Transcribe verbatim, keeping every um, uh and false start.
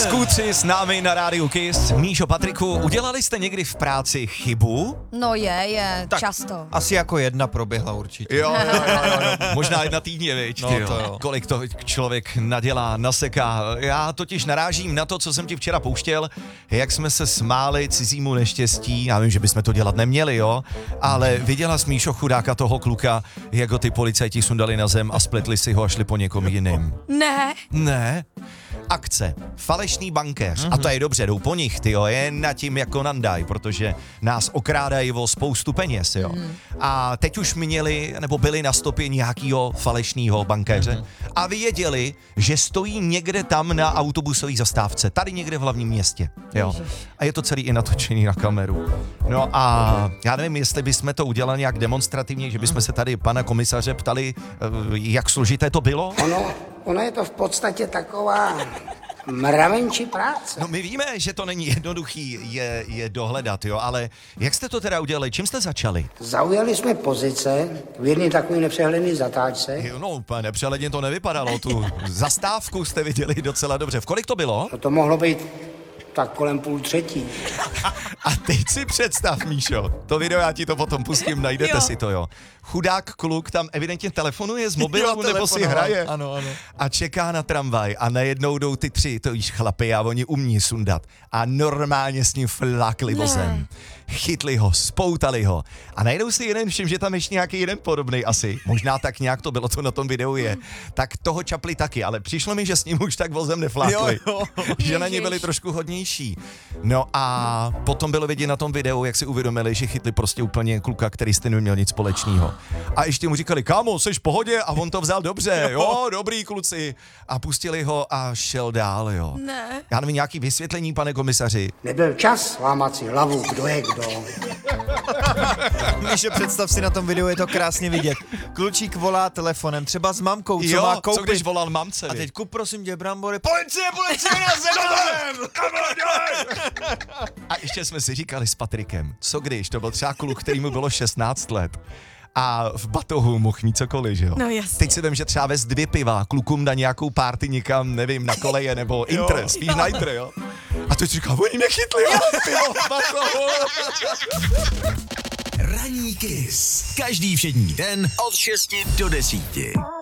Skútři s námi na rádiu Kiss. Míšo, Patriku, udělali jste někdy v práci chybu? No je, je, Tak, často. Asi jako jedna proběhla určitě. Jo, jo, jo, jo. Možná jedna týdně, viď, No, ty jo. to jo. Kolik to člověk nadělá, naseká. Já totiž narážím na to, co jsem ti včera pouštěl, jak jsme se smáli cizímu neštěstí. Já vím, že bychom to dělat neměli, jo, ale viděla jsi, Míšo, chudáka toho kluka, jak ho ty policajti sundali na zem a spletli si ho a šli po někom jiným. Ne. Ne. Akce. Falešný bankéř. Mm-hmm. A to je dobře, jdou po nich, tyjo, jen na tím jako nandaj, protože nás okrádají o spoustu peněz, jo. Mm. A teď už měli, nebo byli na stopě nějakýho falešného bankéře mm-hmm. a věděli, že stojí někde tam na autobusové zastávce, tady někde v hlavním městě, jo. Ježiš. A je to celý i natočený na kameru. No a já nevím, jestli bychom to udělali nějak demonstrativně, že bychom se tady pana komisaře ptali, jak složité to bylo. Ono, ono je to v podstatě taková mravenčí práce. No my víme, že to není jednoduchý je, je dohledat, jo, ale jak jste to teda udělali? Čím jste začali? Zaujali jsme pozice v jedné takové nepřehledné zatáčce. Jo, no úplně nepřehledně to nevypadalo, tu zastávku jste viděli docela dobře. V kolik to bylo? No to mohlo být tak kolem půl třetí. A teď si představ, Míšo, to video já ti to potom pustím, najdete jo. si to, jo. Chudák kluk tam evidentně telefonuje z mobilu, nebo si hraje. Ano, ano. A čeká na tramvaj a najednou jdou ty tři, to víš, chlapy a oni umí sundat. A normálně s ním flákli vozem. Chytli ho, spoutali ho. A najednou si jeden všim, že tam ještě nějaký jeden podobný asi. Možná tak nějak to bylo, to na tom videu je. Tak toho čapli taky, ale přišlo mi, že s ním už tak vozem neflákli. Jo, jo. Že na ně byli trošku hodnější. No a potom bylo vidět na tom videu, jak si uvědomili, že chytli prostě úplně kluka, který s tím neměl nic společného. A ještě mu říkali, kámo, seš v pohodě? A on to vzal dobře, jo, dobrý kluci. A pustili ho a šel dál, jo. Ne. Já nevím, nějaký vysvětlení, pane komisaři. Nebyl čas lámat si hlavu, kdo je kdo. Míšo, představ si, na tom videu je to krásně vidět. Klučík volá telefonem, třeba s mamkou, co jo, má koupit. co když volal mamce. A teď kup prosím tě brambory. Policie, policie, na zem! A ještě jsme si říkali s Patrikem, co když to byl třeba kluk, který mu bylo šestnáct let. A v batohu mohl mít cokoliv, že jo? No jasně. Teď si vím, že třeba vez dvě piva, klukům na nějakou party někam, nevím, na koleje nebo intre, spíš na intre, jo? A teď si říká, oni mě chytli, jo, pivo v batohu. Ranní Kiss. Každý všední den od šesti do desíti.